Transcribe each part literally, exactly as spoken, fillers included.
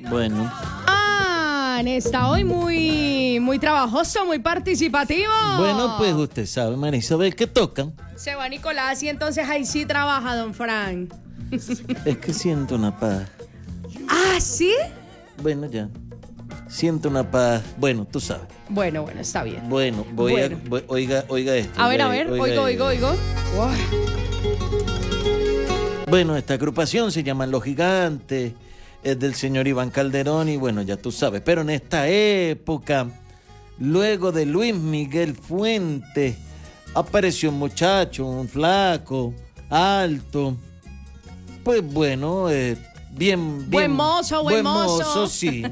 Bueno. Ah, está hoy muy, muy trabajoso, muy participativo. Bueno, pues usted sabe, María Isabel, ¿qué tocan? Se va Nicolás y entonces ahí sí trabaja, don Frank. Es que siento una paz. ¿Ah, sí? Bueno, ya. Siento una paz. Bueno, tú sabes. Bueno, bueno, está bien. Bueno, voy Bueno. a... voy- oiga, oiga esto. A ver, a oiga- ver, oiga oigo, oigo, esto. oigo. Bueno, esta agrupación se llama Los Gigantes, es del señor Iván Calderón y bueno, ya tú sabes. Pero en esta época, luego de Luis Miguel Fuentes, apareció un muchacho, un flaco, alto. Pues bueno, eh, bien, bien. Buen mozo, buen mozo. sí.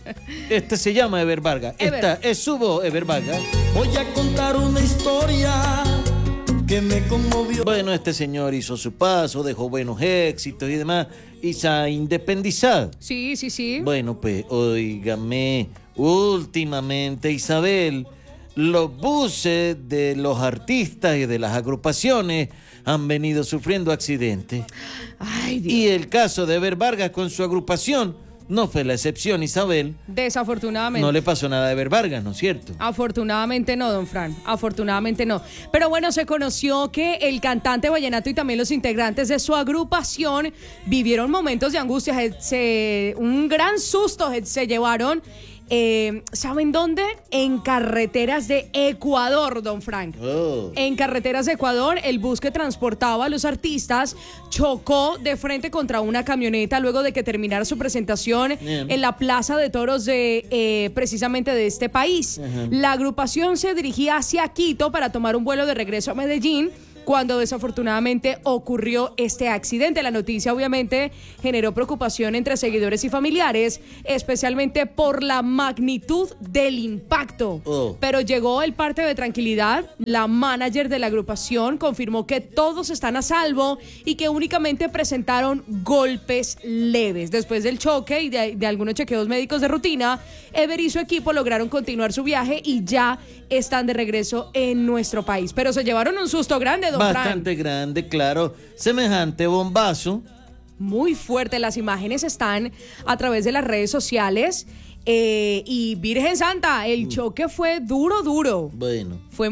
Este se llama Ever Vargas. Ever. Esta es su voz, Ever Vargas. Voy a contar una historia que me conmovió. Bueno, este señor hizo su paso, dejó buenos éxitos y demás, y se ha independizado. Sí, sí, sí. Bueno, pues, óigame, últimamente, Isabel, los buses de los artistas y de las agrupaciones han venido sufriendo accidentes. Ay, Dios. Y el caso de Ever Vargas con su agrupación no fue la excepción, Isabel. Desafortunadamente. No le pasó nada a Ever Vargas, ¿no es cierto? Afortunadamente no, don Fran, afortunadamente no. Pero bueno, se conoció que el cantante vallenato y también los integrantes de su agrupación vivieron momentos de angustia, se- se- un gran susto se, se llevaron. Eh, ¿Saben dónde? En carreteras de Ecuador, don Frank. Oh. En carreteras de Ecuador, el bus que transportaba a los artistas chocó de frente contra una camioneta luego de que terminara su presentación Bien. en la Plaza de Toros de eh, precisamente de este país. Ajá. La agrupación se dirigía hacia Quito para tomar un vuelo de regreso a Medellín cuando desafortunadamente ocurrió este accidente. La noticia obviamente generó preocupación entre seguidores y familiares, especialmente por la magnitud del impacto. Oh. Pero llegó el parte de tranquilidad. La manager de la agrupación confirmó que todos están a salvo y que únicamente presentaron golpes leves. Después del choque y de, de algunos chequeos médicos de rutina, Ever y su equipo lograron continuar su viaje y ya están de regreso en nuestro país. Pero se llevaron un susto grande, don Bastante Fran. grande, claro. Semejante bombazo. Muy fuerte. Las imágenes están a través de las redes sociales. Eh, y Virgen Santa, el choque fue duro, duro. Bueno. Fue